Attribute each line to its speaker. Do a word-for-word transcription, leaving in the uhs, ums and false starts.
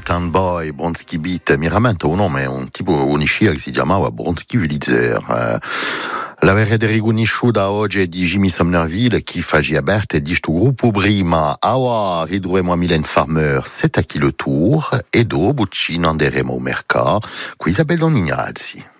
Speaker 1: Town Boy, Bronski Beat, mi rammento un nome, un tipo, un scia che si chiamava Bronski Wilitzer. Eh, l'avrete riconosciuta oggi di Jimmy Somerville che faceva parte di questo gruppo prima. Ora ritroviamo a Mylène Farmer, c'est à qui le tour, e dopo ci andremo al mercato con Isabella Ignazzi.